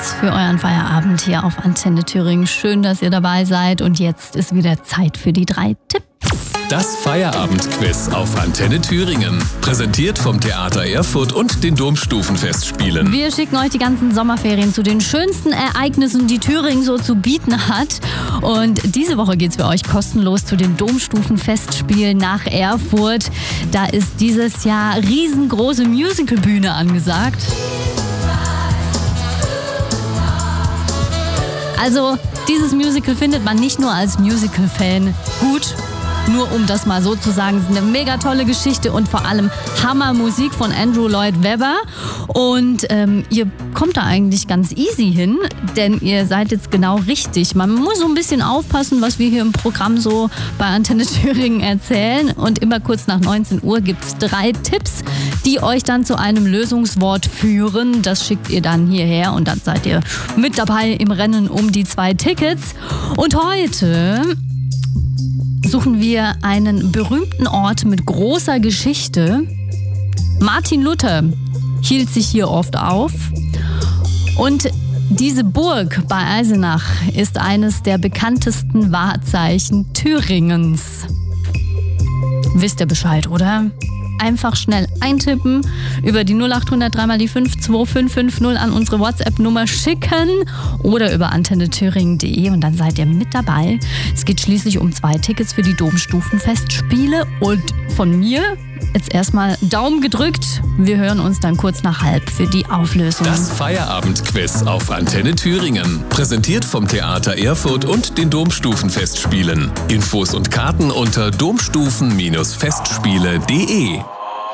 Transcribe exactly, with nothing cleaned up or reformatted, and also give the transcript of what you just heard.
Tickets für euren Feierabend hier auf Antenne Thüringen. Schön, dass ihr dabei seid. Und jetzt ist wieder Zeit für die drei Tipps. Das Feierabendquiz auf Antenne Thüringen. Präsentiert vom Theater Erfurt und den Domstufenfestspielen. Wir schicken euch die ganzen Sommerferien zu den schönsten Ereignissen, die Thüringen so zu bieten hat. Und diese Woche geht es für euch kostenlos zu den Domstufenfestspielen nach Erfurt. Da ist dieses Jahr riesengroße Musicalbühne angesagt. Also, dieses Musical findet man nicht nur als Musical-Fan gut, nur um das mal so zu sagen, es ist eine mega tolle Geschichte und vor allem Hammermusik von Andrew Lloyd Webber. Und ähm, ihr kommt da eigentlich ganz easy hin, denn ihr seid jetzt genau richtig. Man muss so ein bisschen aufpassen, was wir hier im Programm so bei Antenne Thüringen erzählen. Und immer kurz nach neunzehn Uhr gibt es drei Tipps, die euch dann zu einem Lösungswort führen. Das schickt ihr dann hierher und dann seid ihr mit dabei im Rennen um die zwei Tickets. Und heute suchen wir einen berühmten Ort mit großer Geschichte. Martin Luther hielt sich hier oft auf. Und diese Burg bei Eisenach ist eines der bekanntesten Wahrzeichen Thüringens. Wisst ihr Bescheid, oder? Einfach schnell eintippen, über die null acht hundert drei mal die fünf zwei fünf fünf null an unsere WhatsApp-Nummer schicken oder über antenne thüringen punkt de und dann seid ihr mit dabei. Es geht schließlich um zwei Tickets für die Domstufenfestspiele und von mir jetzt erstmal Daumen gedrückt. Wir hören uns dann kurz nach halb für die Auflösung. Das Feierabendquiz auf Antenne Thüringen. Präsentiert vom Theater Erfurt und den Domstufenfestspielen. Infos und Karten unter domstufen Bindestrich festspiele punkt de.